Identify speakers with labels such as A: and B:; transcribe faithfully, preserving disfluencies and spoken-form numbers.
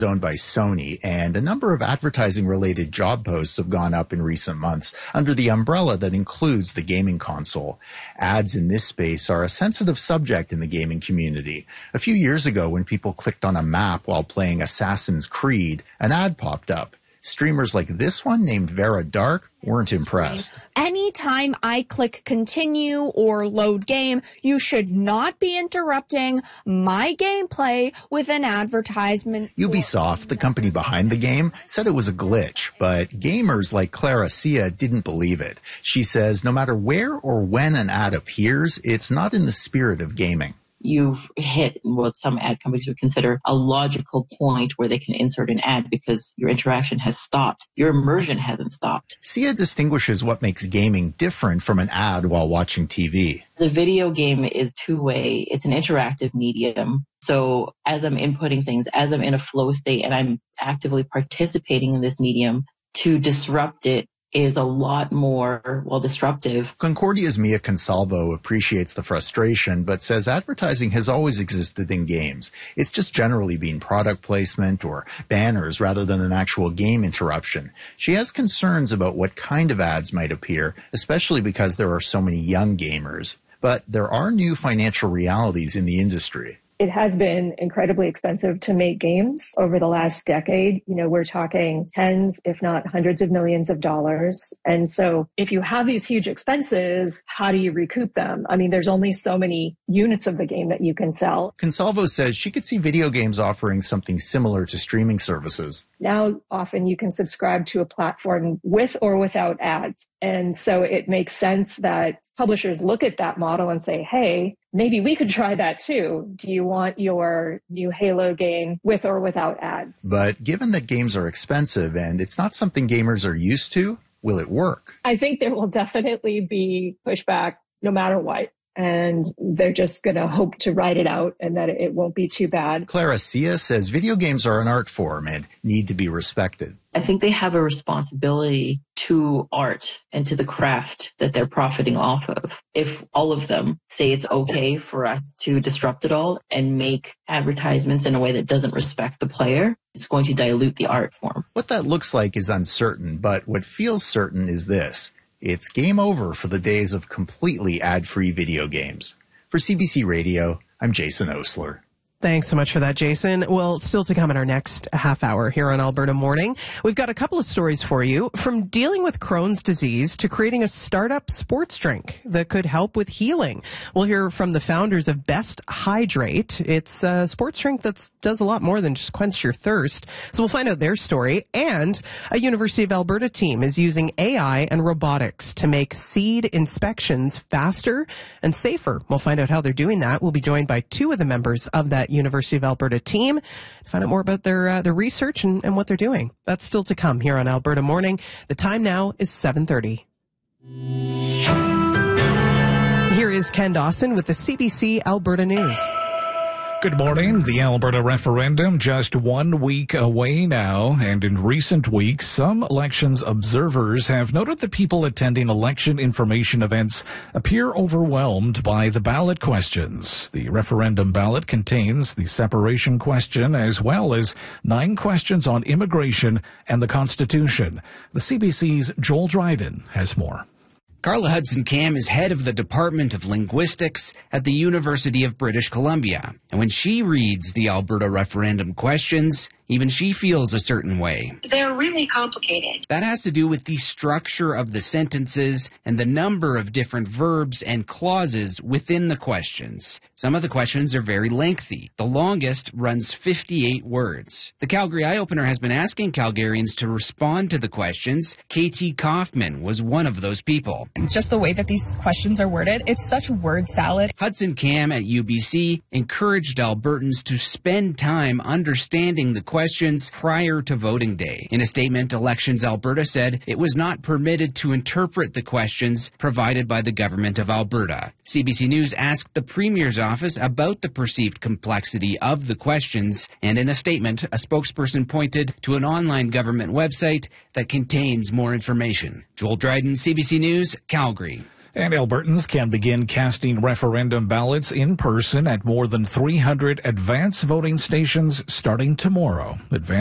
A: owned by Sony, and a number of advertising-related job posts have gone up in recent months under the umbrella that includes the gaming console. Ads in this space are a sensitive subject in the gaming community. A few years ago, when people clicked on a map while playing Assassin's Creed, an ad popped up. Streamers like this one, named Vera Dark, weren't impressed.
B: Anytime I click continue or load game, you should not be interrupting my gameplay with an advertisement.
A: Ubisoft, the company behind the game, said it was a glitch, but gamers like Clara Cia didn't believe it. She says no matter where or when an ad appears, it's not in the spirit of gaming.
C: You've hit what some ad companies would consider a logical point where they can insert an ad because your interaction has stopped. Your immersion hasn't stopped.
A: Cia distinguishes what makes gaming different from an ad while watching T V.
C: The video game is two-way. It's an interactive medium. So as I'm inputting things, as I'm in a flow state and I'm actively participating in this medium, to disrupt it is a lot more, well, disruptive.
A: Concordia's Mia Consalvo appreciates the frustration, but says advertising has always existed in games. It's just generally been product placement or banners rather than an actual game interruption. She has concerns about what kind of ads might appear, especially because there are so many young gamers. But there are new financial realities in the industry.
D: It has been incredibly expensive to make games over the last decade. You know, we're talking tens, if not hundreds of millions of dollars. And so if you have these huge expenses, how do you recoup them? I mean, there's only so many units of the game that you can sell.
A: Consalvo says she could see video games offering something similar to streaming services.
D: Now, often you can subscribe to a platform with or without ads. And so it makes sense that publishers look at that model and say, hey, maybe we could try that too. Do you want your new Halo game with or without ads?
A: But given that games are expensive and it's not something gamers are used to, will it work?
D: I think there will definitely be pushback no matter what. And they're just going to hope to ride it out and that it won't be too bad.
A: Clara Cia says video games are an art form and need to be respected.
C: I think they have a responsibility to art and to the craft that they're profiting off of. If all of them say it's okay for us to disrupt it all and make advertisements in a way that doesn't respect the player, it's going to dilute the art form.
A: What that looks like is uncertain, but what feels certain is this. It's game over for the days of completely ad-free video games. For C B C Radio, I'm Jason Osler.
E: Thanks so much for that, Jason. Well, still to come in our next half hour here on Alberta Morning, we've got a couple of stories for you, from dealing with Crohn's disease to creating a startup sports drink that could help with healing. We'll hear from the founders of Best Hydrate. It's a sports drink that does a lot more than just quench your thirst. So we'll find out their story. And a University of Alberta team is using A I and robotics to make seed inspections faster and safer. We'll find out how they're doing that. We'll be joined by two of the members of that University of Alberta team to find out more about their uh, their research and, and what they're doing. That's still to come here on Alberta Morning. The time now is seven thirty. Here is Ken Dawson with the C B C Alberta News.
F: Good morning. The Alberta referendum just one week away now, and in recent weeks, some elections observers have noted that people attending election information events appear overwhelmed by the ballot questions. The referendum ballot contains the separation question as well as nine questions on immigration and the Constitution. The C B C's Joel Dryden has more.
G: Carla Hudson-Cam is head of the Department of Linguistics at the University of British Columbia. And when she reads the Alberta referendum questions, even she feels a certain way.
H: They're really complicated.
G: That has to do with the structure of the sentences and the number of different verbs and clauses within the questions. Some of the questions are very lengthy. The longest runs fifty-eight words. The Calgary Eye-Opener has been asking Calgarians to respond to the questions. K T Kaufman was one of those people.
I: Just the way that these questions are worded, it's such word salad.
G: Hudson-Cam at U B C encouraged Albertans to spend time understanding the questions questions prior to voting day. In a statement, Elections Alberta said it was not permitted to interpret the questions provided by the Government of Alberta. C B C News asked the Premier's office about the perceived complexity of the questions, and in a statement, a spokesperson pointed to an online government website that contains more information. Joel Dryden, C B C News, Calgary.
F: And Albertans can begin casting referendum ballots in person at more than three hundred advance voting stations starting tomorrow. Advance